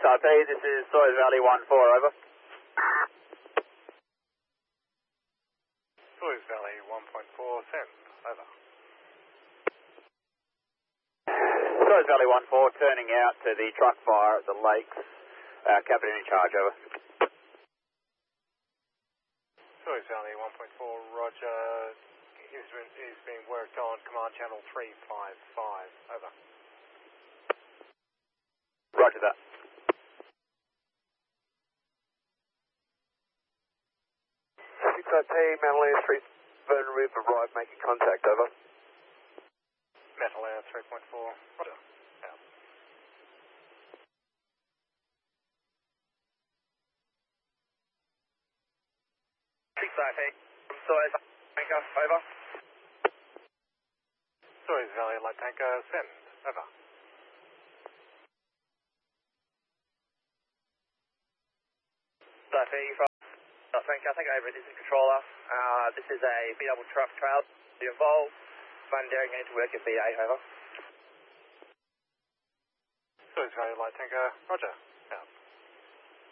Taipei, this is Soy Valley 1-4, over. Soy Valley 1.4, send, over. Soy Valley 1-4, turning out to the truck fire at the lakes. Captain in charge, over. Soy Valley 1.4, roger. Is being worked on command channel 355, over. Roger that. Taipei, Metal Air 37, we've arrived, making contact, over. Metal Air 3.4, roger. Out. Taipei, Soy Tanker, over. Soy Valley light tanker, send, over. Taipei, Tanker, I think over, this is controller. This is a B-double truck trail involved. Man Derek going to work at BA, over. Soy Valley light tanker, roger. Out.